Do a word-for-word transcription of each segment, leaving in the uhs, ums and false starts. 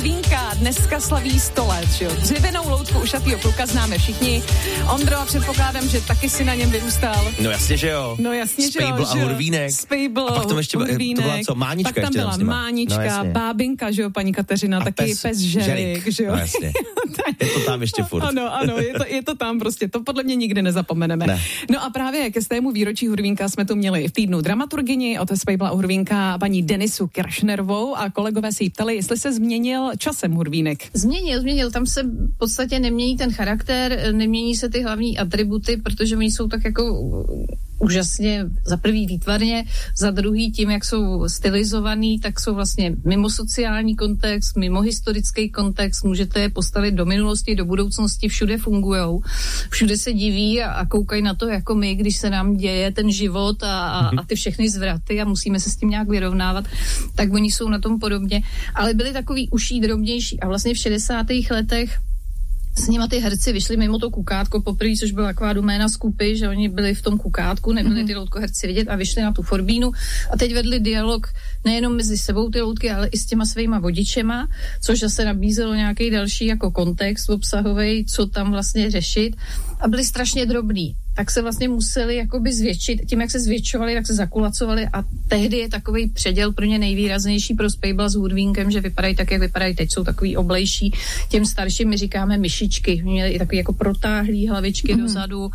Hurvínka dneska slaví sto let, že jo? Dřevěnou loutku ušatýho kluka známe všichni. Ondro, předpokládám, že taky si na něm vyrůstal. No jasně, že jo. No jasně, že jo. Spejbl a Hurvínek. Spejbl, a pak tam ještě Hurvínek. To byla co, Mánička. Pak tam ještě byla tam Mánička, no, Bábinka, že jo, paní Kateřina, a taky pes, pes Žerik, že jo. No jasně. Je to tam ještě furt. Ano, ano, je to, je to tam prostě, to podle mě nikdy nezapomeneme. Ne. No a právě ke stému výročí Hurvínka jsme tu měli v týdnu dramaturgyni, od Spejbla Hurvínka paní Denisu Kiršnerovou a kolegové se jí ptali, jestli se změnil časem Hurvínek. Změnil, změnil, tam se v podstatě nemění ten charakter, nemění se ty hlavní atributy, protože oni jsou tak jako úžasně za prvý výtvarně, za druhý tím, jak jsou stylizovaný, tak jsou vlastně mimo sociální kontext, mimo historický kontext, můžete je postavit do minulosti, do budoucnosti, všude fungujou, všude se diví a, a koukají na to, jako my, když se nám děje ten život a, a, a ty všechny zvraty a musíme se s tím nějak vyrovnávat, tak oni jsou na tom podobně, ale byli takový uší, drobnější a vlastně v šedesátých letech s nima ty herci vyšli mimo to kukátko poprvé, což byla taková doména skupy, že oni byli v tom kukátku, nebyli ty loutkoherci vidět a vyšli na tu forbínu a teď vedli dialog nejenom mezi sebou ty loutky, ale i s těma svýma vodičema, což zase nabízelo nějaký další jako kontext obsahový, co tam vlastně řešit a byli strašně drobný. Tak se vlastně museli jakoby zvětšit. Tím, jak se zvětšovali, tak se zakulacovali a tehdy je takový předěl pro ně nejvýraznější pro Spejbla s Hurvínkem, že vypadají tak, jak vypadají teď, jsou takový oblejší. Těm starším my říkáme myšičky. Měli i takový jako protáhlý hlavičky mm. dozadu.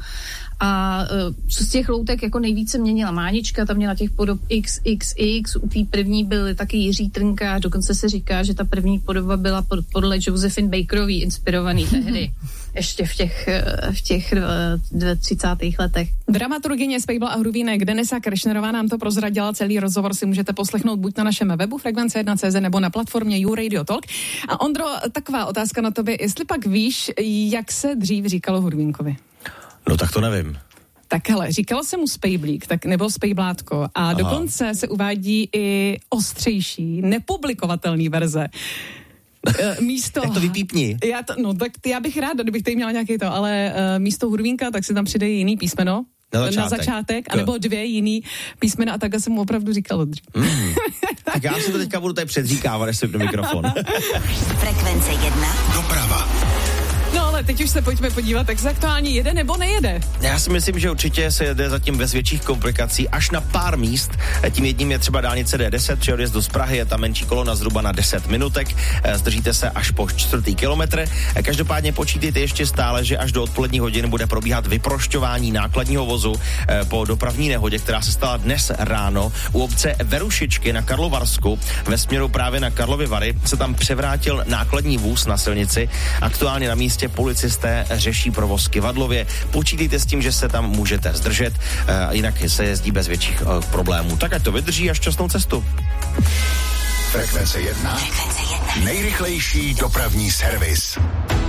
A co z těch loutek jako nejvíce měnila Mánička, tam měla těch podob iks iks iks, u té první byl taky Jiří Trnkář, dokonce se říká, že ta první podoba byla pod, podle Josephine Bakerový inspirovaný tehdy, ještě v těch, v těch třicátých letech. Dramaturgyně Spejbla a Hurvínek Denisa Kiršnerová nám to prozradila, celý rozhovor si můžete poslechnout buď na našem webu frekvence jedna tečka cé zet nebo na platformě You Radio Talk. A Ondro, taková otázka na tobě, jestli pak víš, jak se dřív říkalo Hurvínkovi? No tak to nevím. Tak hele, říkalo se mu Spejblík, tak nebo Spejblátko a Aha. dokonce se uvádí i ostřejší, nepublikovatelný verze. Místo... Tak to vypípni. Já to, no tak já bych ráda, kdybych tady měla nějaký to, ale uh, místo Hurvínka, tak si tam přidej jiný písmeno. Na začátek. Na začátek, anebo dvě jiný písmena a takhle jsem mu opravdu říkalo dřív. Mm. Tak já si to teďka budu tady předříkávat, až si do mikrofon. Frekvence jedna. Doprava. No ale teď už se pojďme podívat, jak se aktuálně jede nebo nejede. Já si myslím, že určitě se jede zatím bez větších komplikací až na pár míst. Tím jedním je třeba dálnice D deset při odjezdu z Prahy, je tam menší kolona zhruba na deset minutek. Zdržíte se až po čtvrtý kilometr. Každopádně počítejte ještě stále, že až do odpolední hodin bude probíhat vyprošťování nákladního vozu po dopravní nehodě, která se stala dnes ráno u obce Verušičky na Karlovarsku. Ve směru právě na Karlovy Vary se tam převrátil nákladní vůz na silnici. Aktuálně na místě policisté řeší provoz kyvadlově. Počítejte s tím, že se tam můžete zdržet, uh, jinak se jezdí bez větších uh, problémů. Tak ať to vydrží a šťastnou cestu. Frekvence jedna. Frekvence jedna. Nejrychlejší dopravní servis.